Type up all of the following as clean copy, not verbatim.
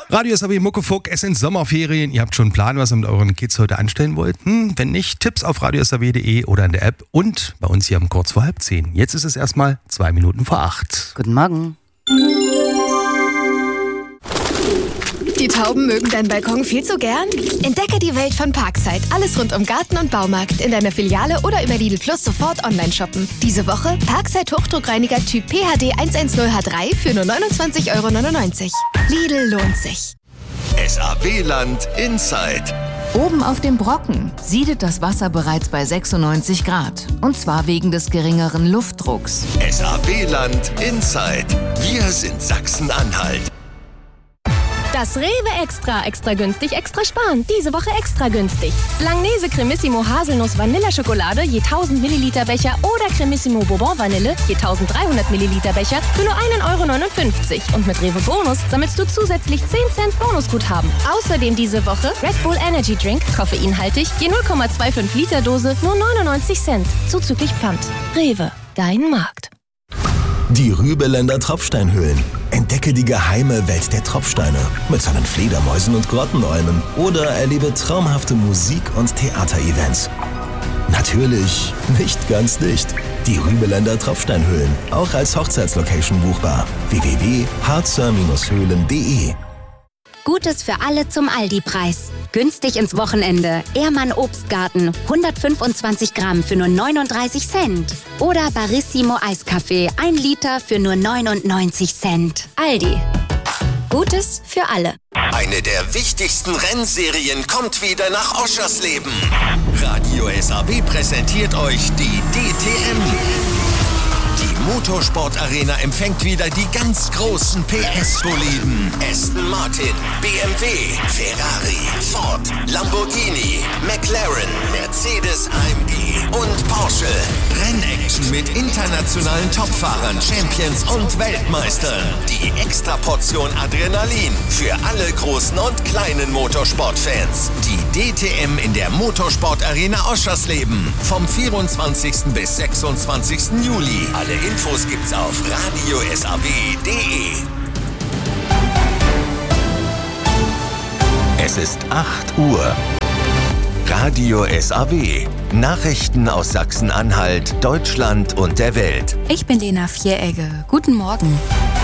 Radio SAW Muckefuck, es sind Sommerferien. Ihr habt schon einen Plan, was ihr mit euren Kids heute anstellen wollt? Wenn nicht, Tipps auf radiosaw.de oder in der App und bei uns hier um kurz vor 9:30. Jetzt ist es erstmal 2 Minuten vor 8. Guten Morgen. Die Tauben mögen deinen Balkon viel zu gern? Entdecke die Welt von Parkside. Alles rund um Garten und Baumarkt in deiner Filiale oder über Lidl Plus sofort online shoppen. Diese Woche Parkside Hochdruckreiniger Typ PHD 110H3 für nur 29,99 €. Lidl lohnt sich. SAW-Land Inside. Oben auf dem Brocken siedet das Wasser bereits bei 96 Grad. Und zwar wegen des geringeren Luftdrucks. SAW-Land Inside. Wir sind Sachsen-Anhalt. Das Rewe Extra. Extra günstig, extra sparen. Diese Woche extra günstig. Langnese Cremissimo Haselnuss Vanilleschokolade je 1000 Milliliter Becher oder Cremissimo Bourbon Vanille je 1300 Milliliter Becher für nur 1,59 €. Und mit Rewe Bonus sammelst du zusätzlich 10 Cent Bonusguthaben. Außerdem diese Woche Red Bull Energy Drink, koffeinhaltig, je 0,25 Liter Dose, nur 99 Cent. Zuzüglich Pfand. Rewe, dein Markt. Die Rübeländer Tropfsteinhöhlen. Entdecke die geheime Welt der Tropfsteine mit seinen Fledermäusen und Grottenolmen oder erlebe traumhafte Musik- und Theaterevents. Natürlich nicht ganz dicht. Die Rübeländer Tropfsteinhöhlen, auch als Hochzeitslocation buchbar. www.harzer-höhlen.de. Gutes für alle zum Aldi-Preis. Günstig ins Wochenende. Ehrmann Obstgarten, 125 Gramm für nur 39 Cent. Oder Barissimo Eiskaffee, 1 Liter für nur 99 Cent. Aldi. Gutes für alle. Eine der wichtigsten Rennserien kommt wieder nach Oschersleben. Radio SAW präsentiert euch die DTM. Die Motorsport-Arena empfängt wieder die ganz großen PS-Boliden. Aston Martin, BMW, Ferrari, Ford, Lamborghini, McLaren, Mercedes AMG und Porsche. Rennaction mit internationalen Topfahrern, Champions und Weltmeistern. Die Extraportion Adrenalin für alle großen und kleinen Motorsportfans. Die DTM in der Motorsport-Arena Oschersleben. Vom 24. bis 26. Juli. Alle Infos gibt's auf radiosaw.de. Es ist 8 Uhr. Radio SAW. Nachrichten aus Sachsen-Anhalt, Deutschland und der Welt. Ich bin Lena Vieregge. Guten Morgen.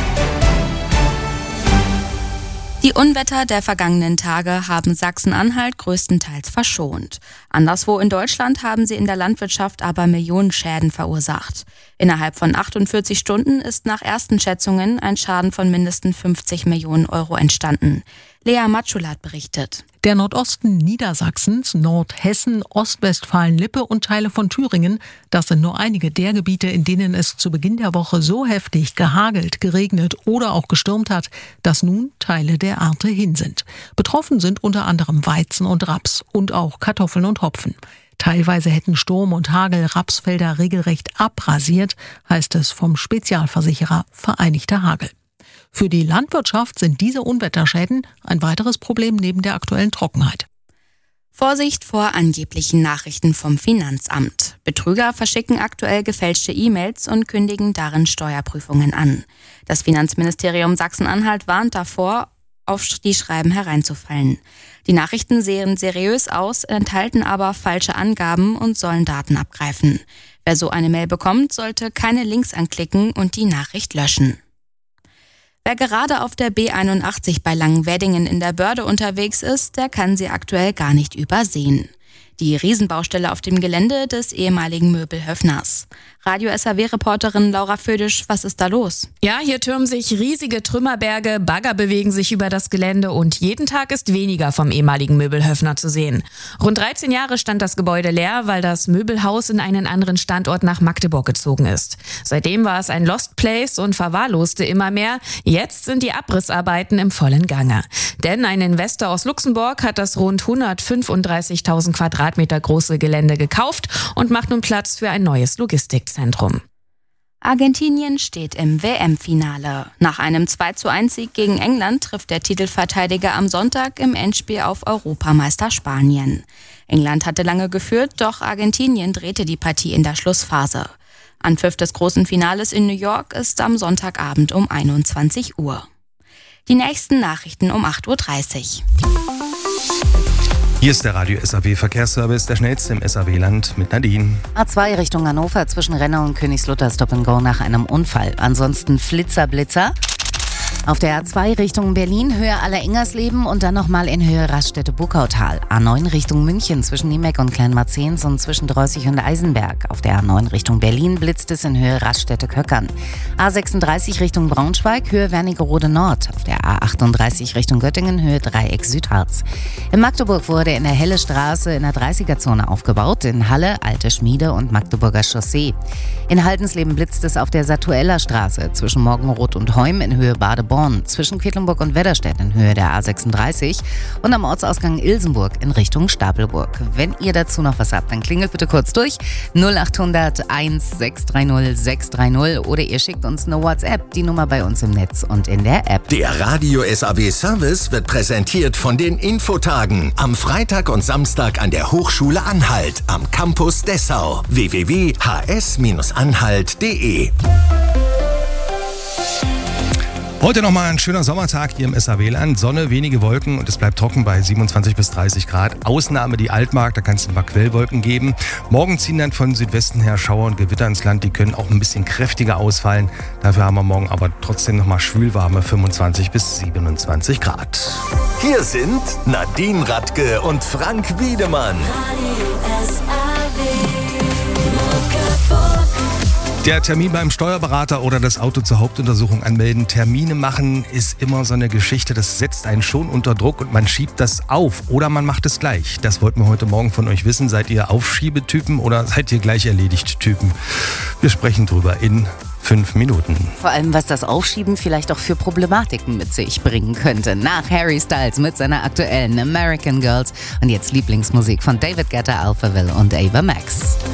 Die Unwetter der vergangenen Tage haben Sachsen-Anhalt größtenteils verschont. Anderswo in Deutschland haben sie in der Landwirtschaft aber Millionenschäden verursacht. Innerhalb von 48 Stunden ist nach ersten Schätzungen ein Schaden von mindestens 50 Millionen € entstanden. Lea Matschulat berichtet. Der Nordosten Niedersachsens, Nordhessen, Ostwestfalen-Lippe und Teile von Thüringen, das sind nur einige der Gebiete, in denen es zu Beginn der Woche so heftig gehagelt, geregnet oder auch gestürmt hat, dass nun Teile der Ernte hin sind. Betroffen sind unter anderem Weizen und Raps und auch Kartoffeln und Hopfen. Teilweise hätten Sturm und Hagel Rapsfelder regelrecht abrasiert, heißt es vom Spezialversicherer Vereinigter Hagel. Für die Landwirtschaft sind diese Unwetterschäden ein weiteres Problem neben der aktuellen Trockenheit. Vorsicht vor angeblichen Nachrichten vom Finanzamt. Betrüger verschicken aktuell gefälschte E-Mails und kündigen darin Steuerprüfungen an. Das Finanzministerium Sachsen-Anhalt warnt davor, auf die Schreiben hereinzufallen. Die Nachrichten sehen seriös aus, enthalten aber falsche Angaben und sollen Daten abgreifen. Wer so eine Mail bekommt, sollte keine Links anklicken und die Nachricht löschen. Wer gerade auf der B81 bei Langenweddingen in der Börde unterwegs ist, der kann sie aktuell gar nicht übersehen. Die Riesenbaustelle auf dem Gelände des ehemaligen Möbelhöfners. Radio SAW-Reporterin Laura Födisch, was ist da los? Ja, hier türmen sich riesige Trümmerberge, Bagger bewegen sich über das Gelände und jeden Tag ist weniger vom ehemaligen Möbelhöfner zu sehen. Rund 13 Jahre stand das Gebäude leer, weil das Möbelhaus in einen anderen Standort nach Magdeburg gezogen ist. Seitdem war es ein Lost Place und verwahrloste immer mehr. Jetzt sind die Abrissarbeiten im vollen Gange. Denn ein Investor aus Luxemburg hat das rund 135.000 Quadratmeter große Gelände gekauft und macht nun Platz für ein neues Logistikzentrum. Argentinien steht im WM-Finale. Nach einem 2:1-Sieg gegen England trifft der Titelverteidiger am Sonntag im Endspiel auf Europameister Spanien. England hatte lange geführt, doch Argentinien drehte die Partie in der Schlussphase. Anpfiff des großen Finales in New York ist am Sonntagabend um 21 Uhr. Die nächsten Nachrichten um 8.30 Uhr. Hier ist der Radio SAW Verkehrsservice, der schnellste im SAW-Land mit Nadine. A2 Richtung Hannover zwischen Renner und Königslutter Stop and Go nach einem Unfall. Ansonsten Blitzer. Auf der A2 Richtung Berlin, Höhe Allerengersleben und dann nochmal in Höhe Raststätte-Buckautal. A9 Richtung München zwischen Niemeck und Kleinmarzens und zwischen Drossig und Eisenberg. Auf der A9 Richtung Berlin blitzt es in Höhe Raststätte-Köckern. A36 Richtung Braunschweig, Höhe Wernigerode Nord. Auf der A38 Richtung Göttingen, Höhe Dreieck Südharz. In Magdeburg wurde in der Helle Straße in der 30er-Zone aufgebaut. In Halle, Alte Schmiede und Magdeburger Chaussee. In Haldensleben blitzt es auf der Satueller Straße zwischen Morgenroth und Heum in Höhe Badeborn. Zwischen Quedlinburg und Wedderstedt in Höhe der A36 und am Ortsausgang Ilsenburg in Richtung Stapelburg. Wenn ihr dazu noch was habt, dann klingelt bitte kurz durch 0800 1630 630 oder ihr schickt uns eine WhatsApp, die Nummer bei uns im Netz und in der App. Der Radio SAW Service wird präsentiert von den Infotagen am Freitag und Samstag an der Hochschule Anhalt am Campus Dessau. www.hs-anhalt.de. Heute nochmal ein schöner Sommertag hier im SAW-Land. Sonne, wenige Wolken und es bleibt trocken bei 27 bis 30 Grad. Ausnahme die Altmark, da kann es ein paar Quellwolken geben. Morgen ziehen dann von Südwesten her Schauer und Gewitter ins Land. Die können auch ein bisschen kräftiger ausfallen. Dafür haben wir morgen aber trotzdem nochmal schwülwarme 25 bis 27 Grad. Hier sind Nadine Radke und Frank Wiedemann. Der Termin beim Steuerberater oder das Auto zur Hauptuntersuchung anmelden. Termine machen ist immer so eine Geschichte, das setzt einen schon unter Druck und man schiebt das auf oder man macht es gleich. Das wollten wir heute Morgen von euch wissen. Seid ihr Aufschiebetypen oder seid ihr gleich erledigt Typen? Wir sprechen drüber in 5 Minuten. Vor allem, was das Aufschieben vielleicht auch für Problematiken mit sich bringen könnte. Nach Harry Styles mit seiner aktuellen American Girls und jetzt Lieblingsmusik von David Guetta, Alphaville und Ava Max.